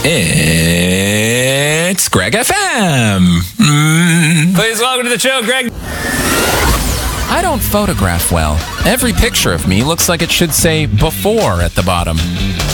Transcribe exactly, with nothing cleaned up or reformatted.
It's Greg F M. Mm. Please welcome to the show, Greg. I don't photograph well. Every picture of me looks like it should say before at the bottom.